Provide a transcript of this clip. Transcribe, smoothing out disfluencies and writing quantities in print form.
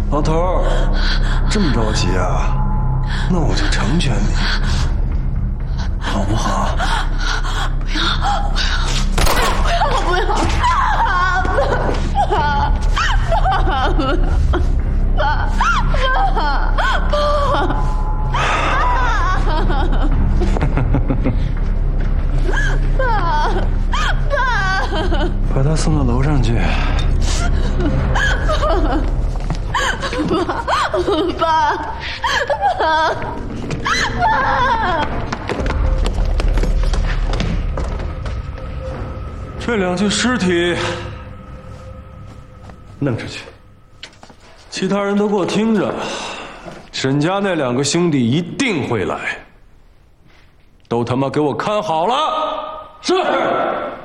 老头儿，这么着急啊？那我就成全你，好不好？ 不要！ 把他送到楼上去。 爸！ 这两具尸体弄出去，其他人都给我听着，沈家那2个兄弟一定会来，都他妈给我看好了！是。